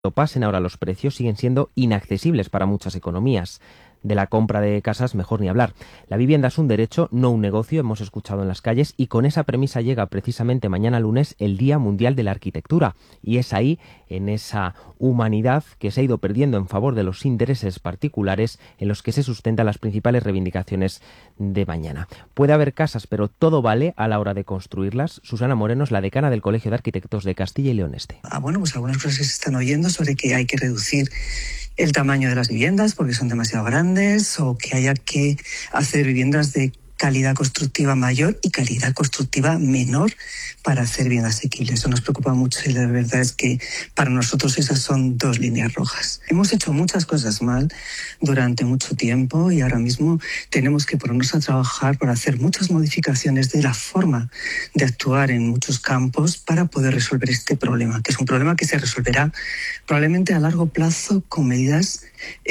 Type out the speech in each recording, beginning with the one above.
pasen ahora los precios, siguen siendo inaccesibles para muchas economías. De la compra de casas mejor ni hablar. La vivienda es un derecho, no un negocio, hemos escuchado en las calles, y con esa premisa llega precisamente mañana lunes el Día Mundial de la Arquitectura. Y es ahí, en esa humanidad que se ha ido perdiendo en favor de los intereses particulares, en los que se sustentan las principales reivindicaciones de mañana. Puede haber casas, pero todo vale a la hora de construirlas. Susana Moreno es la decana del Colegio de Arquitectos de Castilla y León Este. Pues algunas cosas que se están oyendo sobre que hay que reducir el tamaño de las viviendas porque son demasiado grandes, o que haya que hacer viviendas de calidad constructiva mayor y calidad constructiva menor para hacer bien asequible. Eso nos preocupa mucho y la verdad es que para nosotros esas son dos líneas rojas. Hemos hecho muchas cosas mal durante mucho tiempo y ahora mismo tenemos que ponernos a trabajar para hacer muchas modificaciones de la forma de actuar en muchos campos para poder resolver este problema, que es un problema que se resolverá probablemente a largo plazo con medidas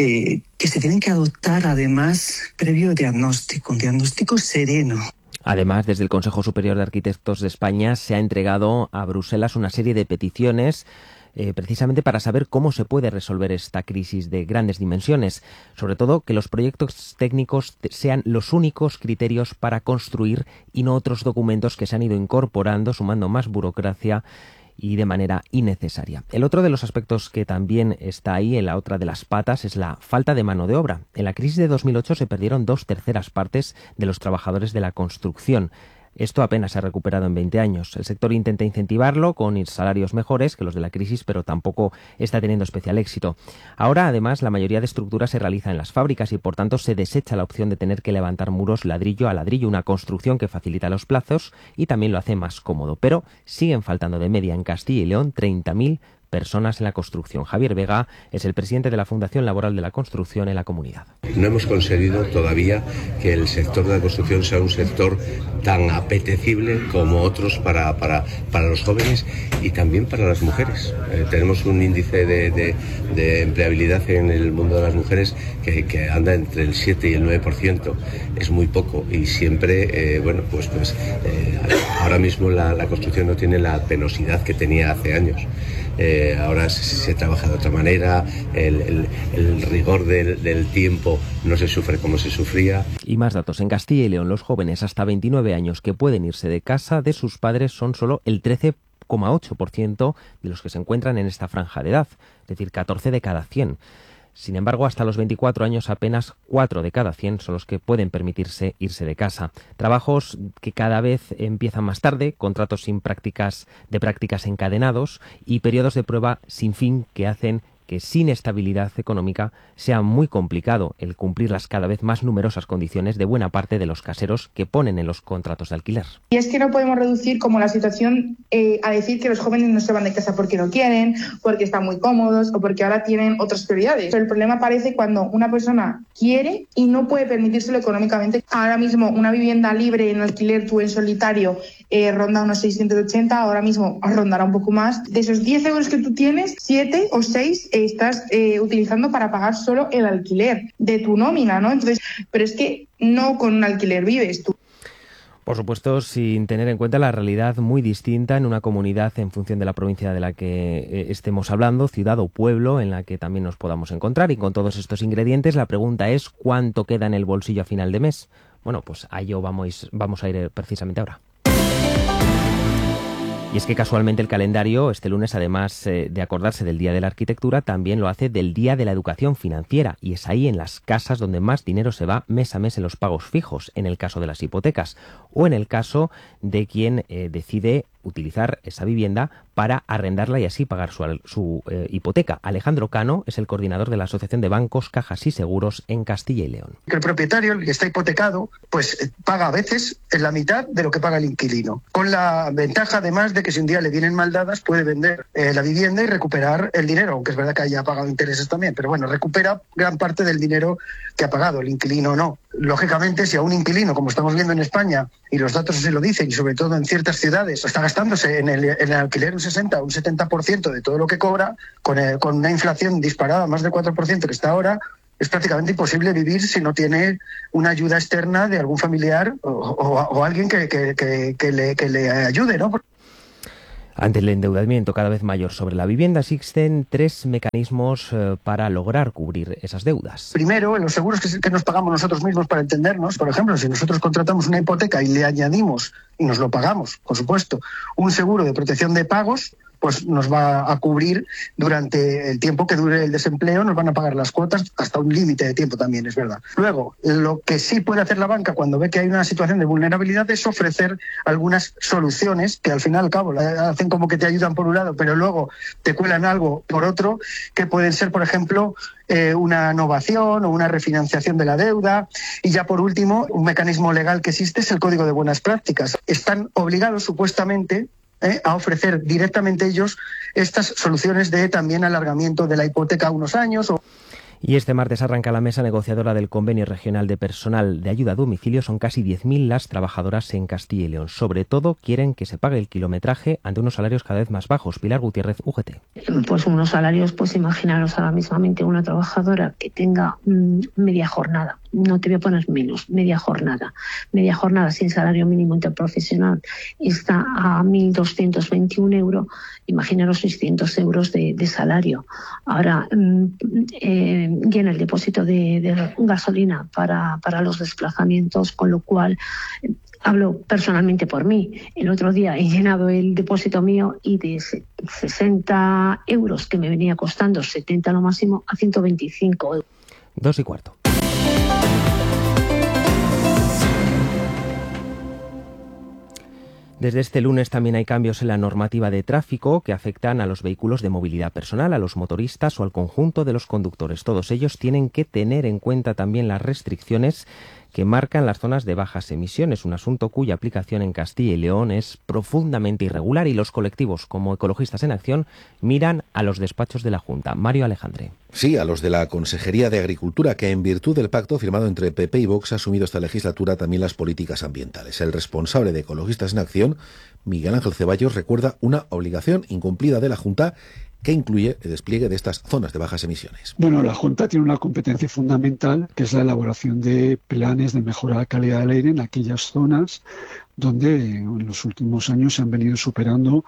que se tienen que adoptar además previo diagnóstico, un diagnóstico sereno. Además, desde el Consejo Superior de Arquitectos de España se ha entregado a Bruselas una serie de peticiones precisamente para saber cómo se puede resolver esta crisis de grandes dimensiones. Sobre todo, que los proyectos técnicos sean los únicos criterios para construir y no otros documentos que se han ido incorporando, sumando más burocracia y de manera innecesaria. El otro de los aspectos que también está ahí, en la otra de las patas, es la falta de mano de obra. En la crisis de 2008 se perdieron 2/3 partes de los trabajadores de la construcción. Esto apenas se ha recuperado en 20 años. El sector intenta incentivarlo con salarios mejores que los de la crisis, pero tampoco está teniendo especial éxito. Ahora, además, la mayoría de estructuras se realiza en las fábricas y, por tanto, se desecha la opción de tener que levantar muros ladrillo a ladrillo, una construcción que facilita los plazos y también lo hace más cómodo. Pero siguen faltando de media en Castilla y León 30.000 personas en la construcción. Javier Vega es el presidente de la Fundación Laboral de la Construcción en la comunidad. No hemos conseguido todavía que el sector de la construcción sea un sector tan apetecible como otros para los jóvenes y también para las mujeres. Tenemos un índice de empleabilidad en el mundo de las mujeres que anda entre el 7 y el 9%. Es muy poco y siempre, ahora mismo la construcción no tiene la penosidad que tenía hace años. Ahora se trabaja de otra manera, el rigor del tiempo no se sufre como se sufría. Y más datos. En Castilla y León, los jóvenes hasta 29 años que pueden irse de casa de sus padres son solo el 13,8% de los que se encuentran en esta franja de edad, es decir, 14 de cada 100. Sin embargo, hasta los 24 años apenas 4 de cada 100 son los que pueden permitirse irse de casa. Trabajos que cada vez empiezan más tarde, contratos de prácticas encadenados y periodos de prueba sin fin que hacen que sin estabilidad económica sea muy complicado el cumplir las cada vez más numerosas condiciones de buena parte de los caseros que ponen en los contratos de alquiler. Y es que no podemos reducir como la situación a decir que los jóvenes no se van de casa porque no quieren, porque están muy cómodos o porque ahora tienen otras prioridades. Pero el problema aparece cuando una persona quiere y no puede permitírselo económicamente. Ahora mismo una vivienda libre en alquiler, tú en solitario, ronda unos 680, ahora mismo rondará un poco más. De esos 10 euros que tú tienes, 7 o 6 estás utilizando para pagar solo el alquiler de tu nómina, ¿no? Entonces, pero es que no con un alquiler vives tú. Por supuesto, sin tener en cuenta la realidad muy distinta en una comunidad en función de la provincia de la que estemos hablando, ciudad o pueblo en la que también nos podamos encontrar. Y con todos estos ingredientes, la pregunta es ¿cuánto queda en el bolsillo a final de mes? Bueno, pues a ello vamos a ir precisamente ahora. Y es que casualmente el calendario este lunes, además de acordarse del Día de la Arquitectura, también lo hace del Día de la Educación Financiera. Y es ahí en las casas donde más dinero se va mes a mes en los pagos fijos, en el caso de las hipotecas o en el caso de quien decide utilizar esa vivienda para arrendarla y así pagar su hipoteca. Alejandro Cano es el coordinador de la Asociación de Bancos, Cajas y Seguros en Castilla y León. El propietario, el que está hipotecado, pues paga a veces en la mitad de lo que paga el inquilino, con la ventaja además de que si un día le vienen mal dadas puede vender la vivienda y recuperar el dinero, aunque es verdad que haya pagado intereses también, pero bueno, recupera gran parte del dinero que ha pagado, el inquilino no. Lógicamente, si a un inquilino, como estamos viendo en España, y los datos se lo dicen, y sobre todo en ciertas ciudades, está gastándose en el alquiler un 60 o un 70% de todo lo que cobra, con una inflación disparada, más del 4% que está ahora, es prácticamente imposible vivir si no tiene una ayuda externa de algún familiar o alguien que le ayude, ¿no? Ante el endeudamiento cada vez mayor sobre la vivienda, existen 3 mecanismos para lograr cubrir esas deudas. Primero, en los seguros que nos pagamos nosotros mismos para entendernos. Por ejemplo, si nosotros contratamos una hipoteca y le añadimos, y nos lo pagamos, por supuesto, un seguro de protección de pagos, pues nos va a cubrir durante el tiempo que dure el desempleo, nos van a pagar las cuotas hasta un límite de tiempo también, es verdad. Luego, lo que sí puede hacer la banca cuando ve que hay una situación de vulnerabilidad es ofrecer algunas soluciones que al final al cabo hacen como que te ayudan por un lado, pero luego te cuelan algo por otro, que pueden ser, por ejemplo, una novación o una refinanciación de la deuda. Y ya por último, un mecanismo legal que existe es el Código de Buenas Prácticas. Están obligados supuestamente a ofrecer directamente ellos estas soluciones de también alargamiento de la hipoteca a unos años. Y este martes arranca la mesa negociadora del Convenio Regional de Personal de Ayuda a Domicilio. Son casi 10.000 las trabajadoras en Castilla y León. Sobre todo quieren que se pague el kilometraje ante unos salarios cada vez más bajos. Pilar Gutiérrez, UGT. Pues unos salarios, pues imaginaros ahora mismamente una trabajadora que tenga media jornada. No te voy a poner menos, media jornada. Media jornada sin salario mínimo interprofesional está a 1.221 euros. Imaginaros 600 euros de salario. Ahora, llena el depósito de gasolina para los desplazamientos, con lo cual hablo personalmente por mí. El otro día he llenado el depósito mío y de 60 euros que me venía costando, 70 lo máximo, a 125 euros. 2:15. Desde este lunes también hay cambios en la normativa de tráfico que afectan a los vehículos de movilidad personal, a los motoristas o al conjunto de los conductores. Todos ellos tienen que tener en cuenta también las restricciones que marcan las zonas de bajas emisiones, un asunto cuya aplicación en Castilla y León es profundamente irregular, y los colectivos como Ecologistas en Acción miran a los despachos de la Junta. Mario Alejandre. Sí, a los de la Consejería de Agricultura, que en virtud del pacto firmado entre PP y Vox ha asumido esta legislatura también las políticas ambientales. El responsable de Ecologistas en Acción, Miguel Ángel Ceballos, recuerda una obligación incumplida de la Junta que incluye el despliegue de estas zonas de bajas emisiones. Bueno, la Junta tiene una competencia fundamental, que es la elaboración de planes de mejora de la calidad del aire en aquellas zonas donde en los últimos años se han venido superando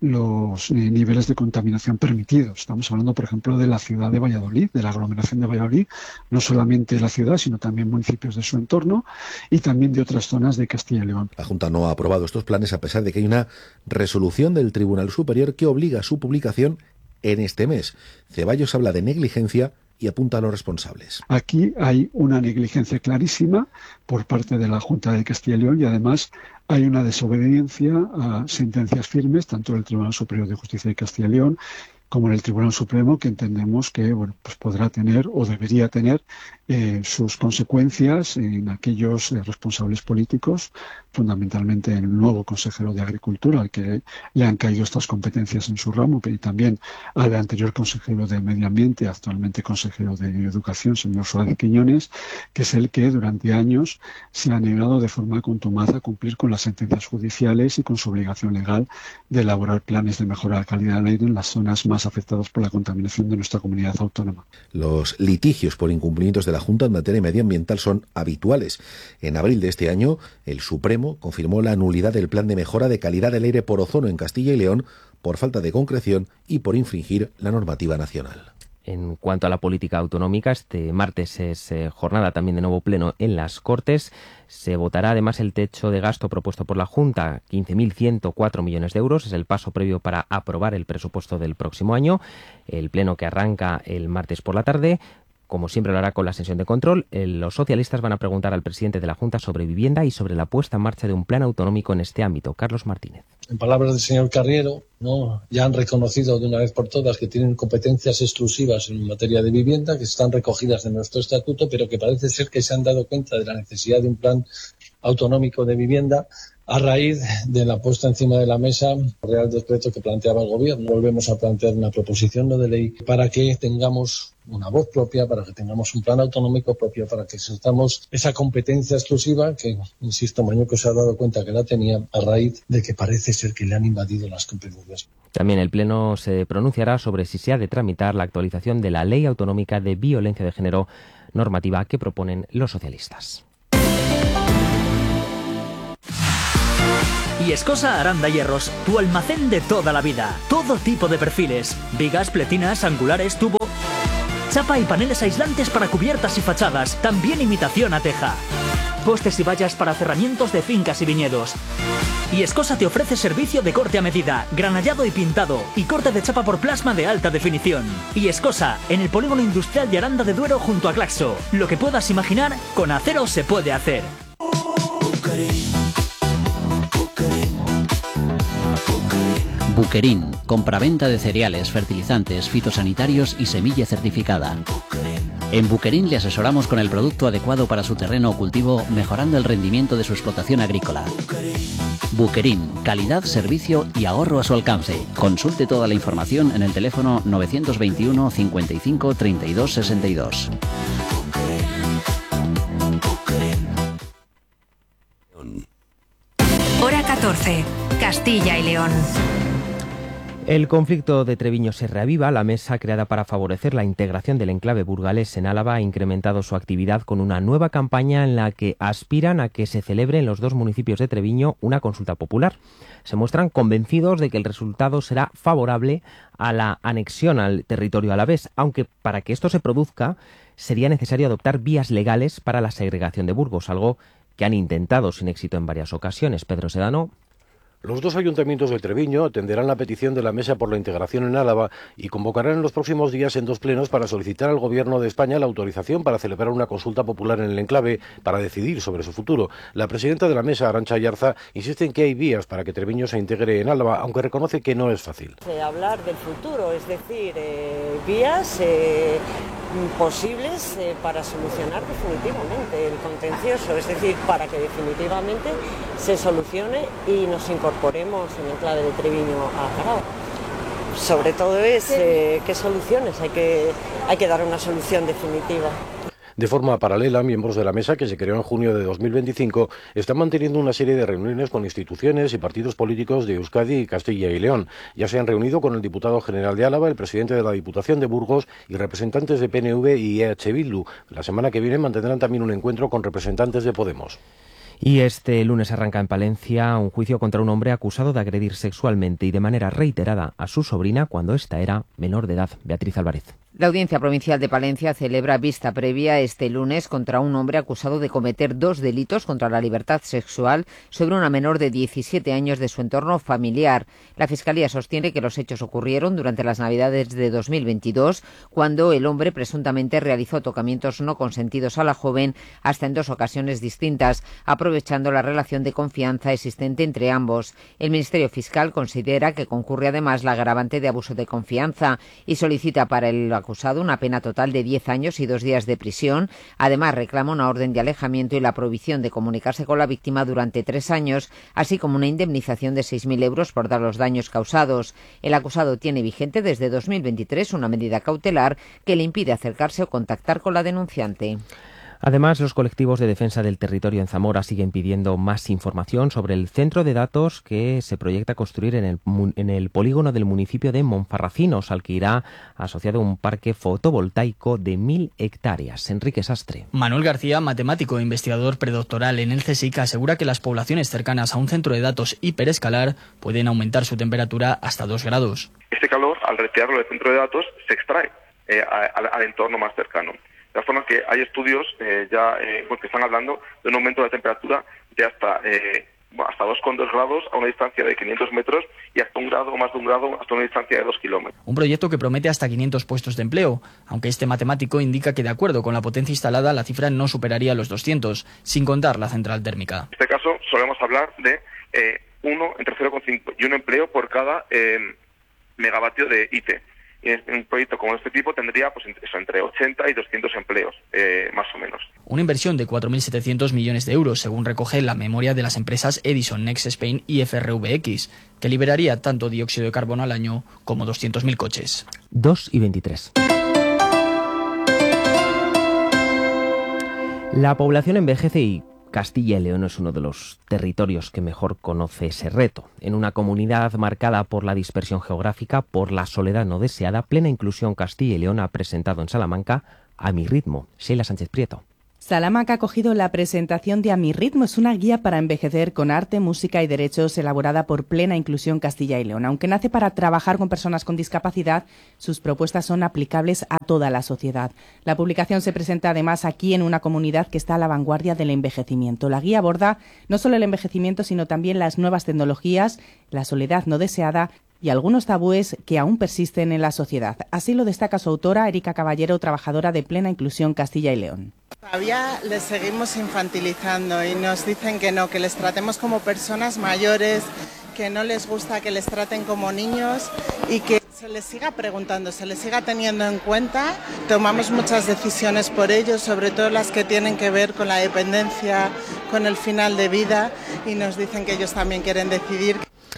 los niveles de contaminación permitidos. Estamos hablando, por ejemplo, de la ciudad de Valladolid, de la aglomeración de Valladolid, no solamente la ciudad, sino también municipios de su entorno y también de otras zonas de Castilla y León. La Junta no ha aprobado estos planes a pesar de que hay una resolución del Tribunal Superior que obliga a su publicación en este mes. Ceballos habla de negligencia y apunta a los responsables. Aquí hay una negligencia clarísima por parte de la Junta de Castilla y León, y además hay una desobediencia a sentencias firmes tanto del Tribunal Superior de Justicia de Castilla y León como en el Tribunal Supremo, que entendemos que pues podrá tener o debería tener sus consecuencias en aquellos responsables políticos, fundamentalmente en el nuevo consejero de Agricultura, al que le han caído estas competencias en su ramo, y también al anterior consejero de Medio Ambiente, actualmente consejero de Educación, señor Suárez Quiñones, que es el que durante años se ha negado de forma contumaz a cumplir con las sentencias judiciales y con su obligación legal de elaborar planes de mejora de la calidad del aire en las zonas más afectadas por la contaminación de nuestra comunidad autónoma. Los litigios por incumplimientos de la Junta en materia medioambiental son habituales. En abril de este año, el Supremo confirmó la nulidad del plan de mejora de calidad del aire por ozono en Castilla y León por falta de concreción y por infringir la normativa nacional. En cuanto a la política autonómica, este martes es jornada también de nuevo pleno en las Cortes. Se votará además el techo de gasto propuesto por la Junta, 15.104 millones de euros. Es el paso previo para aprobar el presupuesto del próximo año. El pleno, que arranca el martes por la tarde, como siempre lo hará con la sesión de control. Los socialistas van a preguntar al presidente de la Junta sobre vivienda y sobre la puesta en marcha de un plan autonómico en este ámbito. Carlos Martínez. En palabras del señor Carriero, ya han reconocido de una vez por todas que tienen competencias exclusivas en materia de vivienda, que están recogidas en nuestro estatuto, pero que parece ser que se han dado cuenta de la necesidad de un plan autonómico de vivienda a raíz de la puesta encima de la mesa del Real Decreto que planteaba el Gobierno. Volvemos a plantear una proposición no de ley para que tengamos una voz propia, para que tengamos un plan autonómico propio, para que exercitamos esa competencia exclusiva que, insisto, Mañueco se ha dado cuenta que la tenía a raíz de que parece ser que le han invadido las competencias. También el Pleno se pronunciará sobre si se ha de tramitar la actualización de la Ley Autonómica de Violencia de Género, normativa que proponen los socialistas. Y Escosa Aranda Hierros, tu almacén de toda la vida. Todo tipo de perfiles, vigas, pletinas, angulares, tubo, chapa y paneles aislantes para cubiertas y fachadas, también imitación a teja. Postes y vallas para cerramientos de fincas y viñedos. Y Escosa te ofrece servicio de corte a medida, granallado y pintado, y corte de chapa por plasma de alta definición. Y Escosa, en el polígono industrial de Aranda de Duero junto a Claxo. Lo que puedas imaginar, con acero se puede hacer. Buquerín, compraventa de cereales, fertilizantes, fitosanitarios y semilla certificada. En Buquerín le asesoramos con el producto adecuado para su terreno o cultivo, mejorando el rendimiento de su explotación agrícola. Buquerín, calidad, servicio y ahorro a su alcance. Consulte toda la información en el teléfono 921 55 32 62. Hora 14, Castilla y León. El conflicto de Treviño se reaviva. La mesa creada para favorecer la integración del enclave burgalés en Álava ha incrementado su actividad con una nueva campaña en la que aspiran a que se celebre en los dos municipios de Treviño una consulta popular. Se muestran convencidos de que el resultado será favorable a la anexión al territorio alavés, aunque para que esto se produzca sería necesario adoptar vías legales para la segregación de Burgos, algo que han intentado sin éxito en varias ocasiones. Pedro Sedano. Los dos ayuntamientos de Treviño atenderán la petición de la Mesa por la Integración en Álava y convocarán en los próximos días en dos plenos para solicitar al Gobierno de España la autorización para celebrar una consulta popular en el enclave para decidir sobre su futuro. La presidenta de la Mesa, Arantxa Ayarza, insiste en que hay vías para que Treviño se integre en Álava, aunque reconoce que no es fácil. Hablar del futuro, es decir, vías posibles para solucionar definitivamente el contencioso, es decir, para que definitivamente se solucione y nos incorporemos en el enclave de Treviño a Jaraba. Sobre todo es qué soluciones, hay que dar una solución definitiva. De forma paralela, miembros de la Mesa, que se creó en junio de 2025, están manteniendo una serie de reuniones con instituciones y partidos políticos de Euskadi y Castilla y León. Ya se han reunido con el diputado general de Álava, el presidente de la Diputación de Burgos y representantes de PNV y EH Bildu. La semana que viene mantendrán también un encuentro con representantes de Podemos. Y este lunes arranca en Palencia un juicio contra un hombre acusado de agredir sexualmente y de manera reiterada a su sobrina cuando ésta era menor de edad. Beatriz Álvarez. La Audiencia Provincial de Palencia celebra vista previa este lunes contra un hombre acusado de cometer dos delitos contra la libertad sexual sobre una menor de 17 años de su entorno familiar. La Fiscalía sostiene que los hechos ocurrieron durante las Navidades de 2022, cuando el hombre presuntamente realizó tocamientos no consentidos a la joven hasta en dos ocasiones distintas, aprovechando la relación de confianza existente entre ambos. El Ministerio Fiscal considera que concurre además la agravante de abuso de confianza y solicita para el acusado una pena total de 10 años y 2 días de prisión. Además, reclama una orden de alejamiento y la prohibición de comunicarse con la víctima durante 3 años, así como una indemnización de 6.000 euros por dar los daños causados. El acusado tiene vigente desde 2023 una medida cautelar que le impide acercarse o contactar con la denunciante. Además, los colectivos de defensa del territorio en Zamora siguen pidiendo más información sobre el centro de datos que se proyecta construir en el polígono del municipio de Monfarracinos, al que irá asociado un parque fotovoltaico de 1.000 hectáreas. Enrique Sastre. Manuel García, matemático e investigador predoctoral en el CSIC, asegura que las poblaciones cercanas a un centro de datos hiperescalar pueden aumentar su temperatura hasta 2 grados. Este calor, al retirarlo del centro de datos, se extrae al entorno más cercano. De forma que hay estudios que están hablando de un aumento de la temperatura de hasta 2,2 grados a una distancia de 500 metros y hasta 1 grado o más de 1 grado hasta una distancia de 2 kilómetros. Un proyecto que promete hasta 500 puestos de empleo, aunque este matemático indica que de acuerdo con la potencia instalada la cifra no superaría los 200, sin contar la central térmica. En este caso solemos hablar de entre 0,5 y un empleo por cada megavatio de IT. Y un proyecto como este tipo tendría entre 80 y 200 empleos, más o menos. Una inversión de 4.700 millones de euros, según recoge la memoria de las empresas Edison, Next Spain y FRVX, que liberaría tanto dióxido de carbono al año como 200.000 coches. 2:23. La población envejece y Castilla y León es uno de los territorios que mejor conoce ese reto. En una comunidad marcada por la dispersión geográfica, por la soledad no deseada, Plena Inclusión Castilla y León ha presentado en Salamanca A mi ritmo. Sheila Sánchez Prieto. Salamanca ha acogido la presentación de A Mi Ritmo. Es una guía para envejecer con arte, música y derechos elaborada por Plena Inclusión Castilla y León. Aunque nace para trabajar con personas con discapacidad, sus propuestas son aplicables a toda la sociedad. La publicación se presenta además aquí en una comunidad que está a la vanguardia del envejecimiento. La guía aborda no solo el envejecimiento, sino también las nuevas tecnologías, la soledad no deseada y algunos tabúes que aún persisten en la sociedad. Así lo destaca su autora, Erika Caballero, trabajadora de Plena Inclusión Castilla y León. Todavía les seguimos infantilizando y nos dicen que no, que les tratemos como personas mayores, que no les gusta que les traten como niños y que se les siga preguntando, se les siga teniendo en cuenta. Tomamos muchas decisiones por ellos, sobre todo las que tienen que ver con la dependencia, con el final de vida, y nos dicen que ellos también quieren decidir.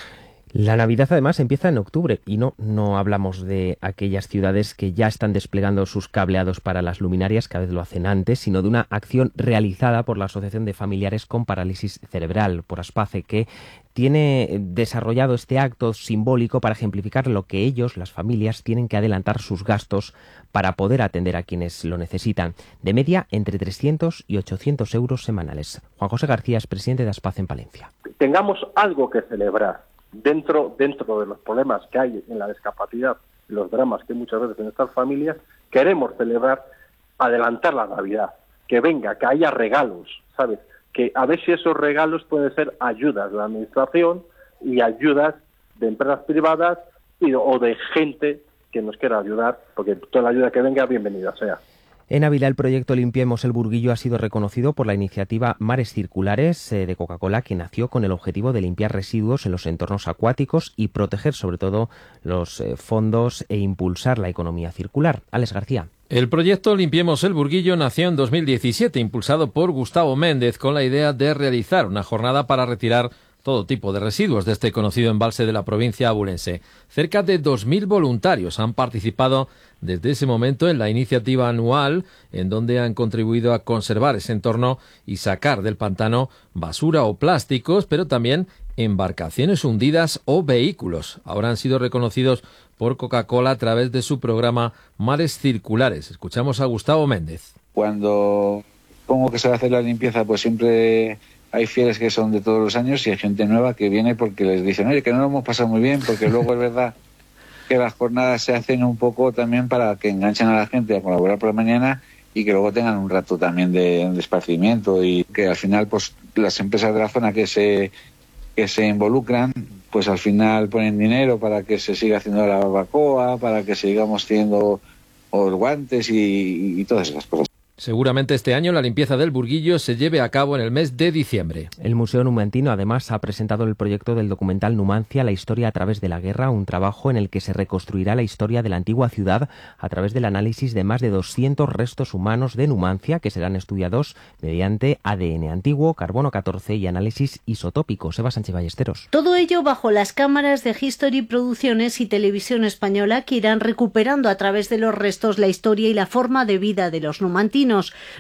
La Navidad además empieza en octubre y no hablamos de aquellas ciudades que ya están desplegando sus cableados para las luminarias, cada vez lo hacen antes, sino de una acción realizada por la Asociación de Familiares con Parálisis Cerebral, por ASPACE, que tiene desarrollado este acto simbólico para ejemplificar lo que ellos, las familias, tienen que adelantar sus gastos para poder atender a quienes lo necesitan. De media, entre 300 y 800 euros semanales. Juan José García es presidente de ASPACE en Palencia. Tengamos algo que celebrar. Dentro de los problemas que hay en la discapacidad, los dramas que hay muchas veces en estas familias, queremos celebrar, adelantar la Navidad, que venga, que haya regalos, ¿sabes? Que a ver si esos regalos pueden ser ayudas de la administración y ayudas de empresas privadas o de gente que nos quiera ayudar, porque toda la ayuda que venga, bienvenida sea. En Ávila, el proyecto Limpiemos el Burguillo ha sido reconocido por la iniciativa Mares Circulares de Coca-Cola, que nació con el objetivo de limpiar residuos en los entornos acuáticos y proteger sobre todo los fondos e impulsar la economía circular. Alex García. El proyecto Limpiemos el Burguillo nació en 2017, impulsado por Gustavo Méndez, con la idea de realizar una jornada para retirar todo tipo de residuos de este conocido embalse de la provincia abulense. Cerca de 2.000 voluntarios han participado desde ese momento en la iniciativa anual, en donde han contribuido a conservar ese entorno y sacar del pantano basura o plásticos, pero también embarcaciones hundidas o vehículos. Ahora han sido reconocidos por Coca-Cola a través de su programa Mares Circulares. Escuchamos a Gustavo Méndez. Cuando pongo que se va a hacer la limpieza, pues siempre hay fieles que son de todos los años y hay gente nueva que viene porque les dicen, oye, que no lo hemos pasado muy bien, porque luego es verdad que las jornadas se hacen un poco también para que enganchen a la gente a colaborar por la mañana y que luego tengan un rato también de esparcimiento, y que al final pues las empresas de la zona que se involucran, pues al final ponen dinero para que se siga haciendo la barbacoa, para que sigamos teniendo los guantes y todas esas cosas. Seguramente este año la limpieza del Burguillo se lleve a cabo en el mes de diciembre. El Museo Numantino además ha presentado el proyecto del documental Numancia, la historia a través de la guerra, un trabajo en el que se reconstruirá la historia de la antigua ciudad a través del análisis de más de 200 restos humanos de Numancia que serán estudiados mediante ADN antiguo, carbono 14 y análisis isotópico. Eva Sánchez Ballesteros. Todo ello bajo las cámaras de History Producciones y Televisión Española, que irán recuperando a través de los restos la historia y la forma de vida de los numantinos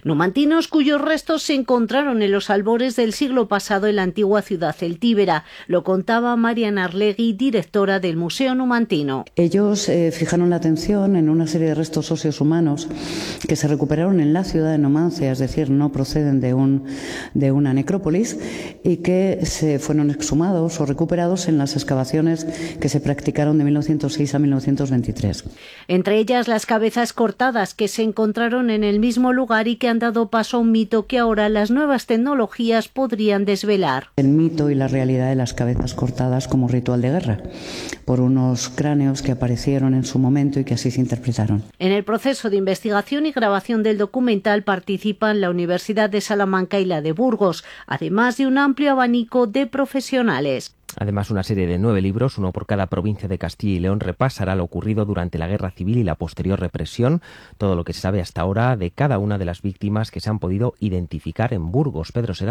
cuyos restos se encontraron en los albores del siglo pasado en la antigua ciudad celtíbera. Lo contaba Mariana Arlegui, directora del Museo Numantino. Ellos fijaron la atención en una serie de restos óseos humanos que se recuperaron en la ciudad de Numancia, es decir, no proceden de una necrópolis, y que se fueron exhumados o recuperados en las excavaciones que se practicaron de 1906 a 1923. Entre ellas las cabezas cortadas que se encontraron en el mismo lugar y que han dado paso a un mito que ahora las nuevas tecnologías podrían desvelar. El mito y la realidad de las cabezas cortadas como ritual de guerra por unos cráneos que aparecieron en su momento y que así se interpretaron. En el proceso de investigación y grabación del documental participan la Universidad de Salamanca y la de Burgos, además de un amplio abanico de profesionales. Además, una serie de 9 libros, uno por cada provincia de Castilla y León, repasará lo ocurrido durante la Guerra Civil y la posterior represión, todo lo que se sabe hasta ahora de cada una de las víctimas que se han podido identificar en Burgos. Pedro Sedano.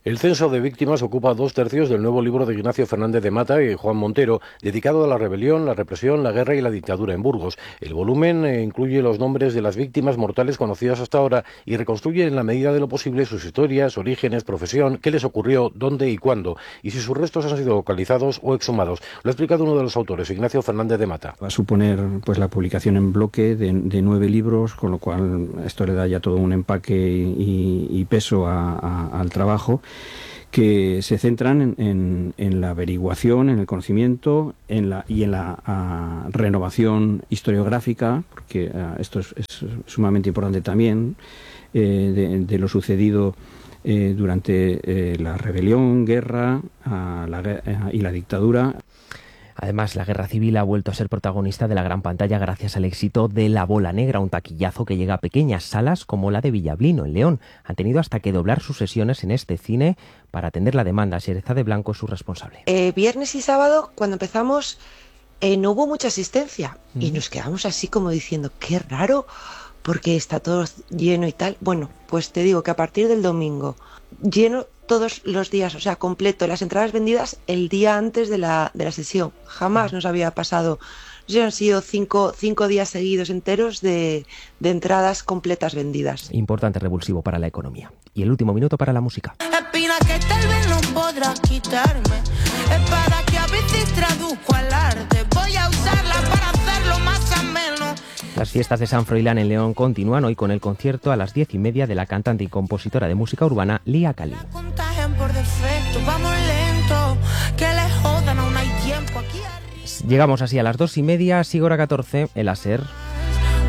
El censo de víctimas ocupa 2/3 del nuevo libro de Ignacio Fernández de Mata y Juan Montero, dedicado a la rebelión, la represión, la guerra y la dictadura en Burgos. El volumen incluye los nombres de las víctimas mortales conocidas hasta ahora y reconstruye en la medida de lo posible sus historias, orígenes, profesión, qué les ocurrió, dónde y cuándo, y si sus restos han sido localizados o exhumados. Lo ha explicado uno de los autores, Ignacio Fernández de Mata. Va a suponer pues la publicación en bloque de 9 libros, con lo cual esto le da ya todo un empaque y peso al trabajo, que se centran en la averiguación, en el conocimiento y en la renovación historiográfica, porque esto es sumamente importante también, de lo sucedido durante la rebelión, guerra y la dictadura. Además, la Guerra Civil ha vuelto a ser protagonista de la gran pantalla gracias al éxito de La Bola Negra, un taquillazo que llega a pequeñas salas como la de Villablino, en León. Han tenido hasta que doblar sus sesiones en este cine para atender la demanda. Sherezade Blanco es su responsable. Viernes y sábado, cuando empezamos, no hubo mucha asistencia y nos quedamos así como diciendo, qué raro, porque está todo lleno y tal. Bueno, pues te digo que a partir del domingo, lleno todos los días, o sea, completo, las entradas vendidas el día antes de la sesión. Jamás nos había pasado. Ya han sido cinco días seguidos enteros de entradas completas vendidas. Importante revulsivo para la economía. Y el último minuto para la música. Espina que tal vez no podrás quitarme, espada que a veces traduzco al arte, voy a usarla para hacerlo más ameno. Las fiestas de San Froilán en León continúan hoy con el concierto a las 10:30 de la cantante y compositora de música urbana Lía Cali. Por defecto, vamos lento, que le jodan, aún hay tiempo aquí. Llegamos así a las 2:30, Sigora 14, el ASER.